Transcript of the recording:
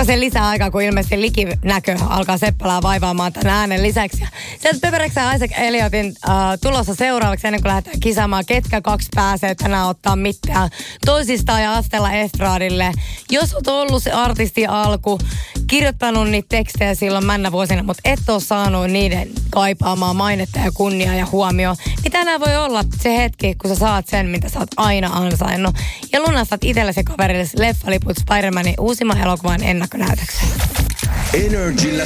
pikkasen lisää aikaa, kun ilmeisesti likinäkö alkaa Seppälää vaivaamaan tämän äänen lisäksi. Sieltä Pöpereksä ja Isaac Elliotin tulossa seuraavaksi ennen kuin lähdetään kisaamaan, ketkä 2 pääsee tänään ottaa mitään toisistaan ja astella estradille. Jos oot ollut se artisti alku, kirjoittanut niitä tekstejä silloin männä vuosina, mutta et ole saanut niiden kaipaamaan mainetta ja kunniaa ja huomioon, niin tänään voi olla se hetki, kun sä saat sen, mitä sä oot aina ansainnut. Ja lunastat itsellesi kaverille leffaliput Spider-Manin uusimman elokuvan ennakkonäytökseen. NRJ:llä